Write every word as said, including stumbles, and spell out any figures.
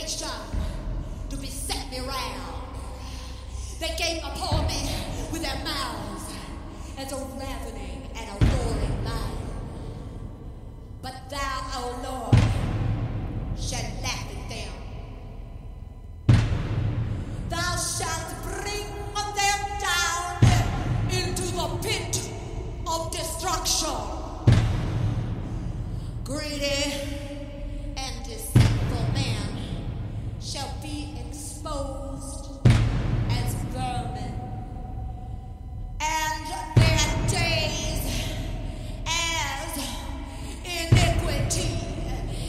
temptation to beset me round. They came upon me with their mouths as a ravening and a roaring lion.